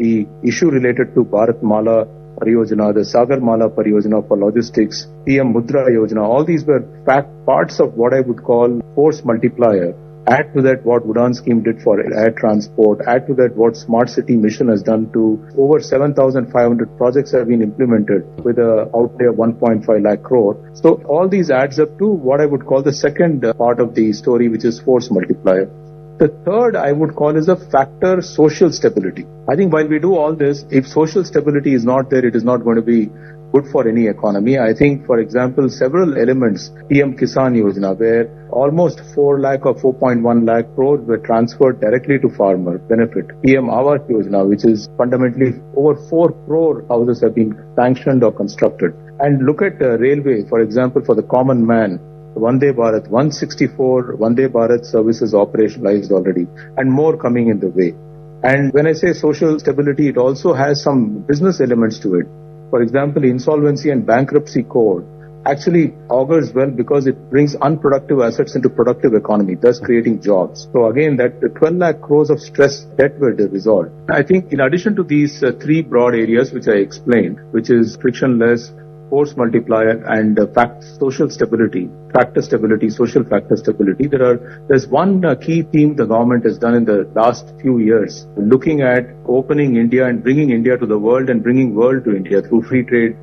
the issue related to Bharat Mala Pariyojana, the Sagar Mala Pariyojana for logistics, PM Mudra Yojana, all these were parts of what I would call force multiplier. Add to that what Udaan scheme did for air transport. Add to that what Smart City Mission has done to over 7,500 projects have been implemented with an outlay of 1.5 lakh crore. So all these adds up to what I would call the second part of the story, which is force multiplier. The third I would call is a factor social stability. I think while we do all this, if social stability is not there, it is not going to be good for any economy. I think, for example, several elements, PM Kisan Yojana, where almost 4 lakh or 4.1 lakh crores were transferred directly to farmer benefit. PM Awas Yojana, which is fundamentally over 4 crore houses have been sanctioned or constructed. And look at railway, for example, for the common man, Vande Bharat, 164 Vande Bharat services operationalized already, and more coming in the way. And when I say social stability, it also has some business elements to it. For example, insolvency and bankruptcy code actually augurs well because it brings unproductive assets into productive economy, thus creating jobs. So again, that the 12 lakh crores of stress debt were resolved. I think in addition to these 3 broad areas which I explained, which is frictionless, force multiplier and social stability, social factor stability. There's one key theme the government has done in the last few years, looking at opening India and bringing India to the world and bringing world to India through free trade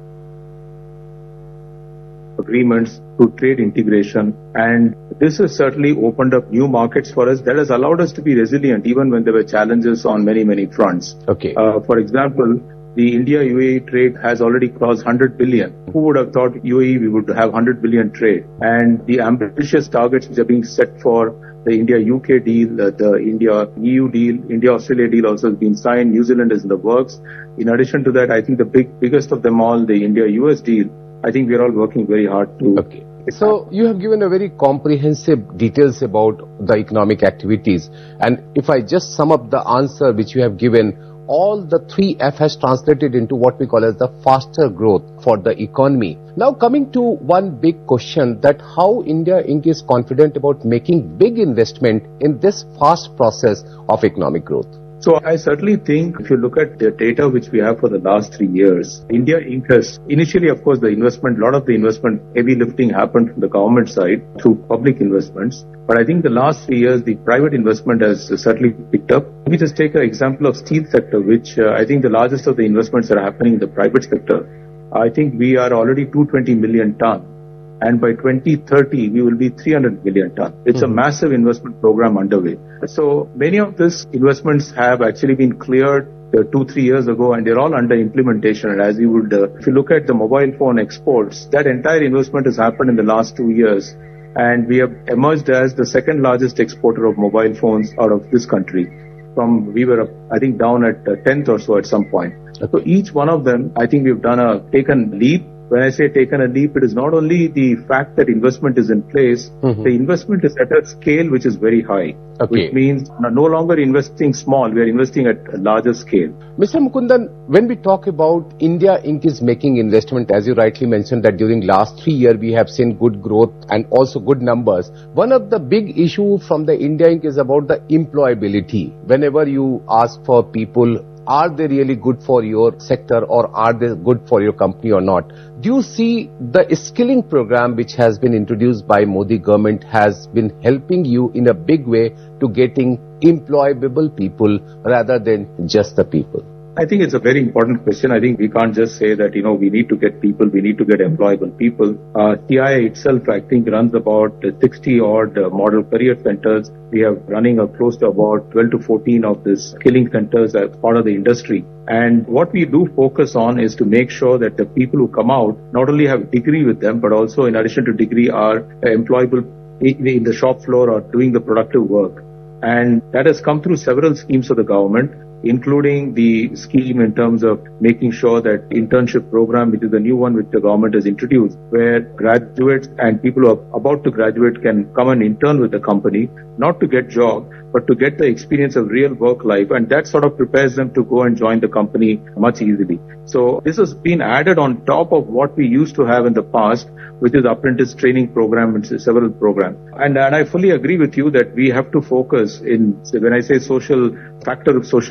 agreements, through trade integration. And this has certainly opened up new markets for us that has allowed us to be resilient even when there were challenges on many, many fronts. Okay. For example, the India-UAE trade has already crossed 100 billion. Who would have thought UAE we would have 100 billion trade? And the ambitious targets which are being set for the India-UK deal, the India-EU deal, India-Australia deal also has been signed. New Zealand is in the works. In addition to that, I think the biggest of them all, the India-US deal, I think we are all working very hard to... Okay. So you have given a very comprehensive details about the economic activities. And if I just sum up the answer which you have given, all the 3F has translated into what we call as the faster growth for the economy. Now coming to one big question, that how India Inc. is confident about making big investment in this fast process of economic growth. So I certainly think if you look at the data which we have for the last 3 years, India Inc. has initially, of course, a lot of the investment, heavy lifting happened from the government side through public investments. But I think the last 3 years, the private investment has certainly picked up. Let me just take an example of steel sector, which I think the largest of the investments are happening in the private sector. I think we are already 220 million ton. And by 2030, we will be 300 million ton. It's a massive investment program underway. So many of these investments have actually been cleared 2-3 years ago, and they're all under implementation. And as you would, if you look at the mobile phone exports, that entire investment has happened in the last 2 years. And we have emerged as the second largest exporter of mobile phones out of this country. We were, I think, down at 10th or so at some point. So each one of them, I think we've taken leap. When I say taken a leap, it is not only the fact that investment is in place, the investment is at a scale which is very high, which means no longer investing small, we are investing at a larger scale. Mr. Mukundan, when we talk about India Inc. is making investment, as you rightly mentioned that during last 3 years we have seen good growth and also good numbers. One of the big issues from the India Inc. is about the employability. Whenever you ask for people, are they really good for your sector or are they good for your company or not? Do you see the skilling program which has been introduced by Modi government has been helping you in a big way to getting employable people rather than just the people? I think it's a very important question. I think we can't just say that, we need to get people, we need to get employable people. TII itself, I think, runs about 60 odd model career centers. We are running close to about 12 to 14 of these skilling centers as part of the industry. And what we do focus on is to make sure that the people who come out not only have degree with them, but also in addition to degree are employable in the shop floor or doing the productive work. And that has come through several schemes of the government, including the scheme in terms of making sure that internship program, which is the new one which the government has introduced, where graduates and people who are about to graduate can come and intern with the company, not to get job, but to get the experience of real work life. And that sort of prepares them to go and join the company much easily. So this has been added on top of what we used to have in the past, which is apprentice training program and several programs. And I fully agree with you that we have to focus when I say social factor of social